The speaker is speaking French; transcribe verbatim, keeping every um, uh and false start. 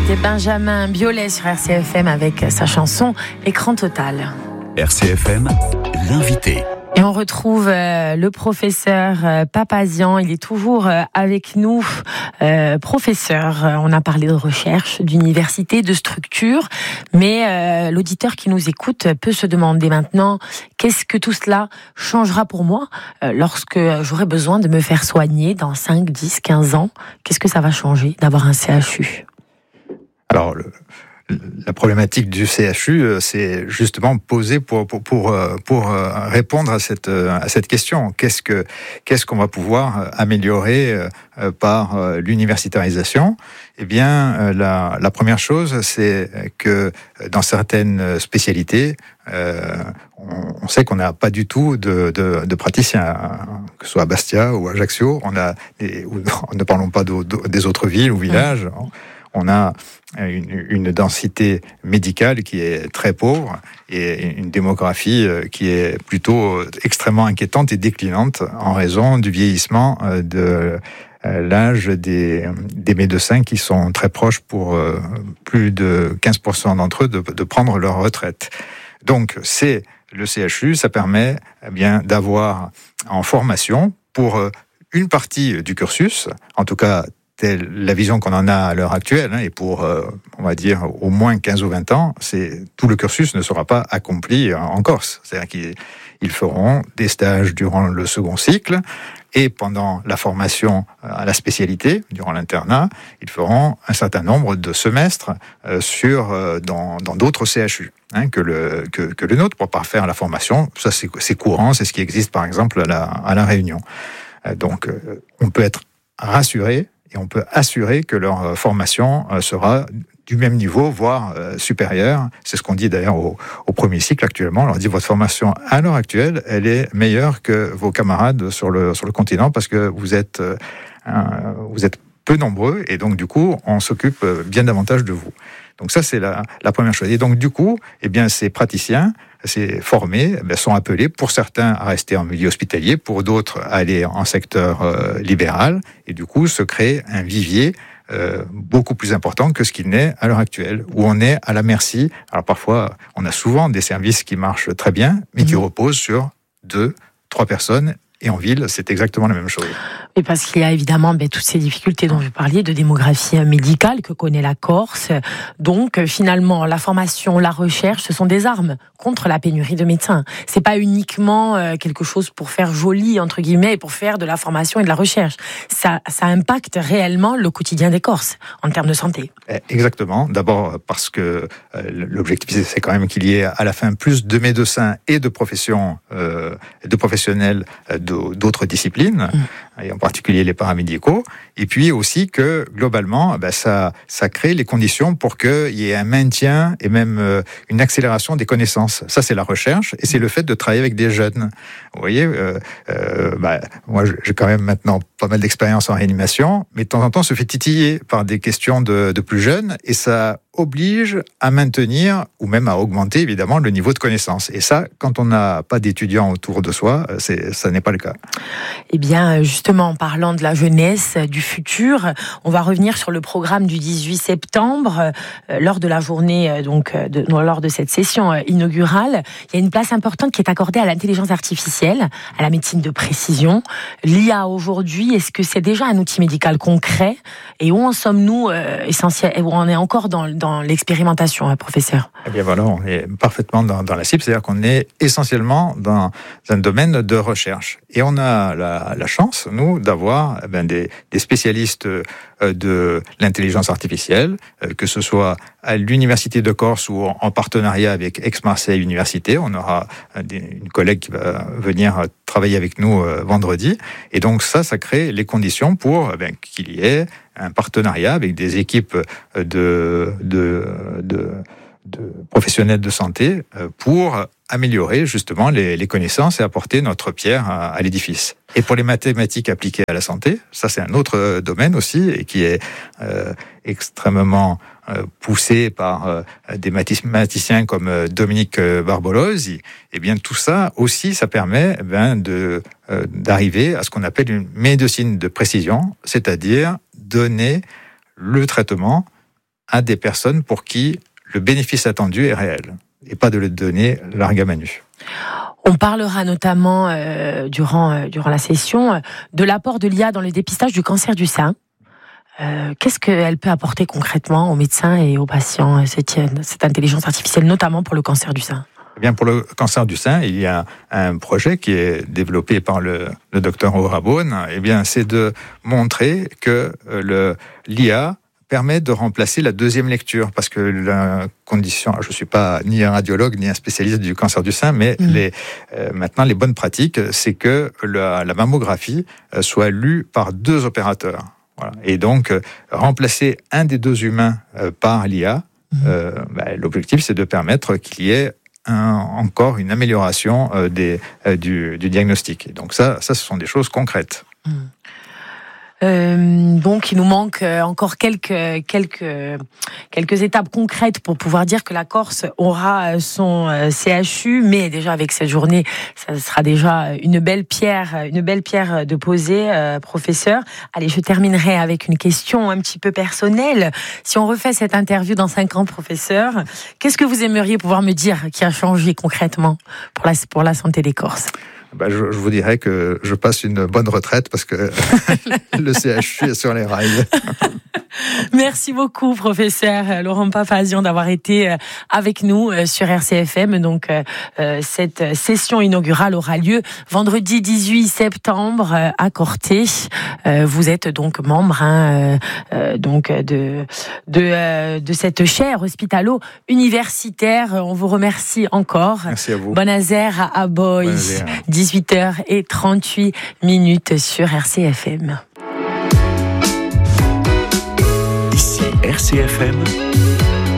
C'était Benjamin Biolay sur R C F M avec sa chanson Écran Total. R C F M, l'invité. Et on retrouve euh, le professeur euh, Papazian, il est toujours euh, avec nous. Euh, professeur, euh, on a parlé de recherche, d'université, de structure, mais euh, l'auditeur qui nous écoute peut se demander maintenant, qu'est-ce que tout cela changera pour moi euh, lorsque j'aurai besoin de me faire soigner dans cinq, dix, quinze ans? Qu'est-ce que ça va changer d'avoir un C H U? Alors, le, la problématique du C H U, c'est justement posée pour pour pour, pour répondre à cette à cette question. Qu'est-ce que qu'est-ce qu'on va pouvoir améliorer par l'universitarisation? Eh bien, la la première chose, c'est que dans certaines spécialités, euh, on, on sait qu'on n'a pas du tout de, de, de praticiens, que ce soit à Bastia ou à Ajaccio. On a des, ou, ne parlons pas de, de, des autres villes ou villages. On a une, une densité médicale qui est très pauvre et une démographie qui est plutôt extrêmement inquiétante et déclinante en raison du vieillissement de l'âge des, des médecins qui sont très proches pour plus de quinze pour cent d'entre eux de, de prendre leur retraite. Donc, c'est le C H U, ça permet eh bien d'avoir en formation pour une partie du cursus, en tout cas la vision qu'on en a à l'heure actuelle, hein, et pour, euh, on va dire, au moins quinze ou vingt ans, c'est, tout le cursus ne sera pas accompli en, en Corse. C'est-à-dire qu'ils ils feront des stages durant le second cycle, et pendant la formation à la spécialité, durant l'internat, ils feront un certain nombre de semestres euh, sur, euh, dans, dans d'autres C H U hein, que, le, que, que le nôtre, pour parfaire la formation. Ça, c'est, c'est courant, c'est ce qui existe, par exemple, à la, à la Réunion. Euh, donc, euh, on peut être rassuré, et on peut assurer que leur formation sera du même niveau, voire euh, supérieure. C'est ce qu'on dit d'ailleurs au, au premier cycle actuellement. On leur dit, votre formation à l'heure actuelle, elle est meilleure que vos camarades sur le, sur le continent parce que vous êtes, euh, un, vous êtes peu nombreux et donc du coup, on s'occupe bien davantage de vous. Donc ça, c'est la, la première chose. Et donc du coup, eh bien, ces praticiens, ces formés, eh bien, sont appelés pour certains à rester en milieu hospitalier, pour d'autres à aller en secteur euh, libéral, et du coup se crée un vivier euh, beaucoup plus important que ce qu'il n'est à l'heure actuelle, où on est à la merci. Alors parfois, on a souvent des services qui marchent très bien, mais qui reposent sur deux, trois personnes. Et en ville, c'est exactement la même chose. Oui, parce qu'il y a évidemment ben, toutes ces difficultés dont vous parliez de démographie médicale que connaît la Corse. Donc, finalement, la formation, la recherche, ce sont des armes contre la pénurie de médecins. C'est pas uniquement euh, quelque chose pour faire joli, entre guillemets, pour faire de la formation et de la recherche. Ça, ça impacte réellement le quotidien des Corses en termes de santé. Exactement. D'abord parce que euh, l'objectif, c'est quand même qu'il y ait à la fin plus de médecins et de professions, euh, de professionnels euh, d'autres disciplines, mmh. et en particulier les paramédicaux, et puis aussi que, globalement, ben ça, ça crée les conditions pour qu'il y ait un maintien et même euh, une accélération des connaissances. Ça, c'est la recherche, et c'est le fait de travailler avec des jeunes. Vous voyez, euh, euh, ben, moi, j'ai quand même maintenant pas mal d'expérience en réanimation, mais de temps en temps, on se fait titiller par des questions de, de plus jeunes, et ça oblige à maintenir, ou même à augmenter, évidemment, le niveau de connaissance. Et ça, quand on n'a pas d'étudiants autour de soi, c'est, ça n'est pas le cas. Eh bien, justement, en parlant de la jeunesse, du futur, on va revenir sur le programme du dix-huit septembre, euh, lors de la journée, euh, donc, de, lors de cette session euh, inaugurale. Il y a une place importante qui est accordée à l'intelligence artificielle, à la médecine de précision. L'I A aujourd'hui, est-ce que c'est déjà un outil médical concret? Et où en sommes-nous euh, essentiel, où on est encore dans, dans l'expérimentation, hein, professeur? Eh bien voilà, on est parfaitement dans, dans la cible, c'est-à-dire qu'on est essentiellement dans un domaine de recherche. Et on a la, la chance, nous, d'avoir eh bien, des, des spécialistes de l'intelligence artificielle, que ce soit à l'Université de Corse ou en partenariat avec Aix-Marseille Université. On aura une collègue qui va venir travailler avec nous vendredi. Et donc ça, ça crée les conditions pour eh bien, qu'il y ait un partenariat avec des équipes de, de, de, de professionnels de santé pour améliorer justement les, les connaissances et apporter notre pierre à, à l'édifice. Et pour les mathématiques appliquées à la santé, ça c'est un autre domaine aussi et qui est euh, extrêmement euh, poussé par euh, des mathématiciens comme euh, Dominique Barboloz. Et bien tout ça aussi, ça permet eh bien, de euh, d'arriver à ce qu'on appelle une médecine de précision, c'est-à-dire donner le traitement à des personnes pour qui le bénéfice attendu est réel, et pas de le donner larga manu. On parlera notamment euh, durant, euh, durant la session euh, de l'apport de l'I A dans le dépistage du cancer du sein. Euh, qu'est-ce qu'elle peut apporter concrètement aux médecins et aux patients, cette, cette intelligence artificielle, notamment pour le cancer du sein ? Eh bien, pour le cancer du sein, il y a un projet qui est développé par le, le docteur Orabone. Eh bien, c'est de montrer que le, l'I A permet de remplacer la deuxième lecture, parce que la condition, je ne suis pas ni un radiologue ni un spécialiste du cancer du sein, mais mmh. les, euh, maintenant les bonnes pratiques, c'est que la, la mammographie soit lue par deux opérateurs. Voilà. Et donc, euh, remplacer un des deux humains euh, par l'I A, mmh. euh, bah, l'objectif c'est de permettre qu'il y ait un, encore une amélioration euh, des, euh, du, du diagnostic. Et donc ça, ça, ce sont des choses concrètes. Mmh. Euh, donc, il nous manque encore quelques quelques quelques étapes concrètes pour pouvoir dire que la Corse aura son C H U. Mais déjà avec cette journée, ça sera déjà une belle pierre, une belle pierre de poser, euh, professeur. Allez, je terminerai avec une question un petit peu personnelle. Si on refait cette interview dans cinq ans, professeur, qu'est-ce que vous aimeriez pouvoir me dire qui a changé concrètement pour la pour la santé des Corses ? Ben, je, je vous dirais que je passe une bonne retraite parce que le C H U est sur les rails. Merci beaucoup, professeur Laurent Papazian, d'avoir été avec nous sur R C F M. Donc, euh, cette session inaugurale aura lieu vendredi dix-huit septembre à Corté. Euh, vous êtes donc membre hein, euh, donc de de, euh, de cette chaire hospitalo-universitaire. On vous remercie encore. Merci à vous. Bonazère à Boy. dix-huit heures trente-huit minutes sur R C F M. Ici R C F M,